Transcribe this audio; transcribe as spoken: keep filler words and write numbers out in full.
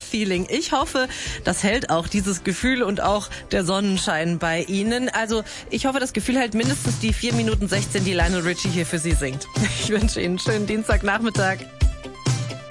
Feeling. Ich hoffe, das hält auch dieses Gefühl und auch der Sonnenschein bei Ihnen. Also ich hoffe, das Gefühl hält mindestens die vier Minuten sechzehn, die Lionel Richie hier für Sie singt. Ich wünsche Ihnen einen schönen Dienstagnachmittag.